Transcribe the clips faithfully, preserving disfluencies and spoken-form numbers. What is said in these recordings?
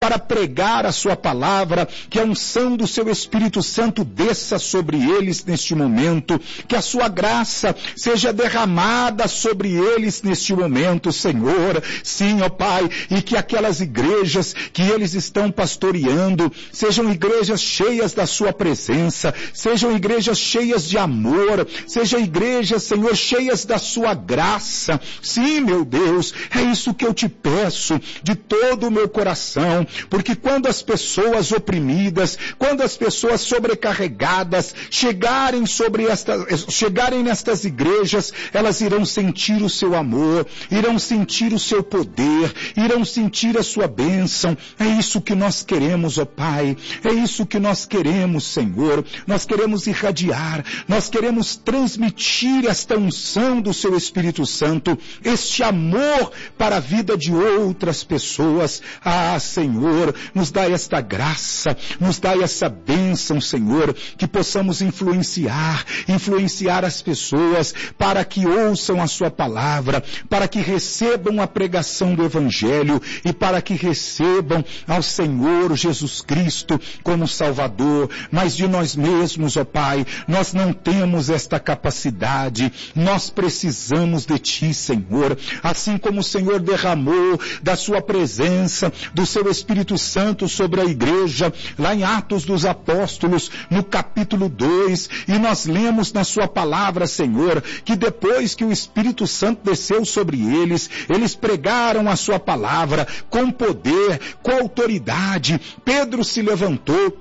para pregar a sua palavra, que a unção do seu Espírito Santo desça sobre eles neste momento, que a sua graça seja derramada sobre eles neste momento, Senhor. Sim, ó Pai, e que aquelas igrejas que eles estão pastoreando sejam igrejas cheias da sua presença, sejam igrejas cheias de amor, sejam igrejas, Senhor, cheias da sua graça. Sim, meu Deus, é isso que eu te peço de todo o meu coração. Porque quando as pessoas oprimidas, quando as pessoas sobrecarregadas chegarem sobre esta, chegarem nestas igrejas, elas irão sentir o seu amor, irão sentir o seu poder, irão sentir a sua bênção. É isso que nós queremos, ó Pai, é isso que nós queremos, Senhor. Nós queremos irradiar, nós queremos transmitir esta unção do seu Espírito Santo, este amor para a vida de outras pessoas. Ah, Senhor, nos dá esta graça, nos dá essa bênção, Senhor, que possamos influenciar, influenciar as pessoas para que ouçam a sua palavra, para que recebam a pregação do Evangelho e para que recebam ao Senhor Jesus Cristo como Salvador. Mas de nós mesmos, ó Pai, nós não temos esta capacidade, nós precisamos de Ti, Senhor. Assim como o Senhor derramou da sua presença, do seu Espírito Espírito Santo sobre a igreja, lá em Atos dos Apóstolos, no capítulo dois, e nós lemos na sua palavra, Senhor, que depois que o Espírito Santo desceu sobre eles, eles pregaram a sua palavra com poder, com autoridade. Pedro se levantou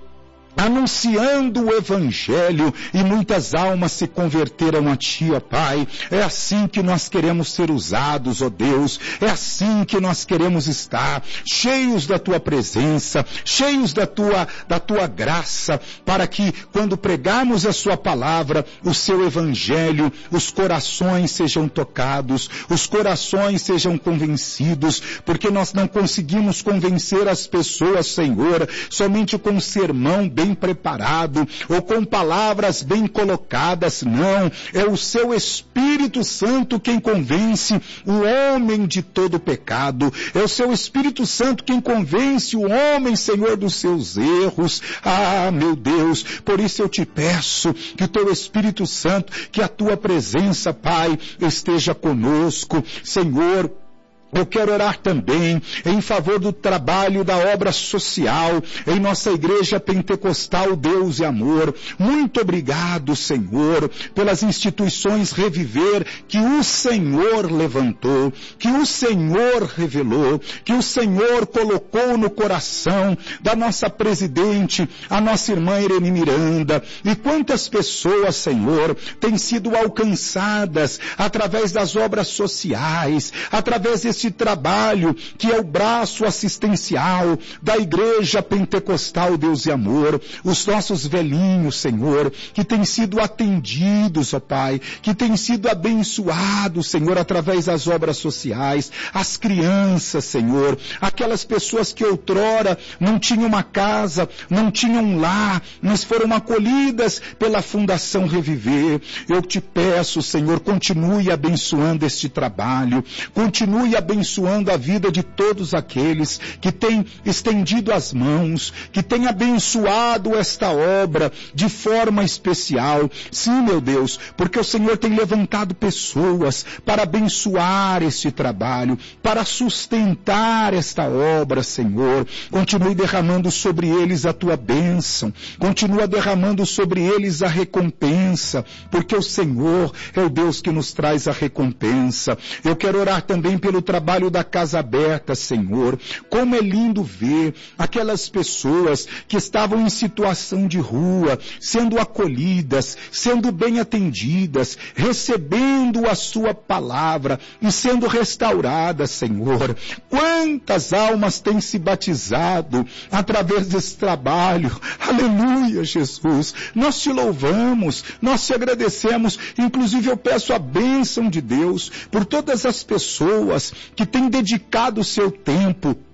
anunciando o Evangelho, e muitas almas se converteram a Ti, ó Pai. É assim que nós queremos ser usados, ó Deus, é assim que nós queremos estar, cheios da Tua presença, cheios da Tua, da Tua graça, para que quando pregarmos a Sua palavra, o Seu Evangelho, os corações sejam tocados, os corações sejam convencidos, porque nós não conseguimos convencer as pessoas, Senhor, somente com um sermão bem preparado, ou com palavras bem colocadas. Não, é o seu Espírito Santo quem convence o homem de todo pecado, é o seu Espírito Santo quem convence o homem, Senhor, dos seus erros. Ah, meu Deus, por isso eu te peço que o teu Espírito Santo, que a tua presença, Pai, esteja conosco, Senhor. Eu quero orar também em favor do trabalho da obra social em nossa igreja pentecostal Deus e Amor. Muito obrigado, Senhor, pelas instituições Reviver que o Senhor levantou, que o Senhor revelou, que o Senhor colocou no coração da nossa presidente, a nossa irmã Irene Miranda. E quantas pessoas, Senhor, têm sido alcançadas através das obras sociais, através desse Este trabalho que é o braço assistencial da Igreja Pentecostal Deus e Amor, os nossos velhinhos, Senhor, que têm sido atendidos, ó Pai, que têm sido abençoados, Senhor, através das obras sociais, as crianças, Senhor, aquelas pessoas que outrora não tinham uma casa, não tinham um lar, mas foram acolhidas pela Fundação Reviver. Eu te peço, Senhor, continue abençoando este trabalho, continue abençoando abençoando a vida de todos aqueles que têm estendido as mãos, que têm abençoado esta obra de forma especial. Sim, meu Deus, porque o Senhor tem levantado pessoas para abençoar este trabalho, para sustentar esta obra, Senhor. Continue derramando sobre eles a tua bênção, continua derramando sobre eles a recompensa, porque o Senhor é o Deus que nos traz a recompensa. Eu quero orar também pelo trabalho trabalho da Casa Aberta, Senhor. Como é lindo ver aquelas pessoas que estavam em situação de rua, sendo acolhidas, sendo bem atendidas, recebendo a sua palavra e sendo restauradas, Senhor. Quantas almas têm se batizado através desse trabalho? Aleluia, Jesus. Nós te louvamos, nós te agradecemos. Inclusive eu peço a bênção de Deus por todas as pessoas que tem dedicado o seu tempo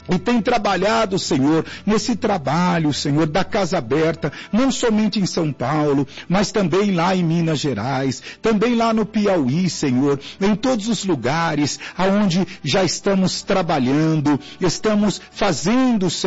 e tem trabalhado, Senhor, nesse trabalho, Senhor, da Casa Aberta, não somente em São Paulo, mas também lá em Minas Gerais, também lá no Piauí, Senhor, em todos os lugares aonde já estamos trabalhando, estamos fazendo, Senhor,